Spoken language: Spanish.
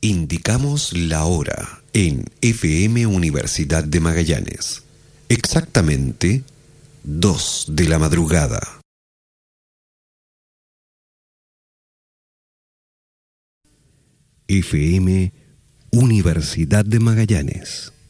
Indicamos la hora en FM Universidad de Magallanes. Exactamente 2 de la madrugada. FM Universidad de Magallanes.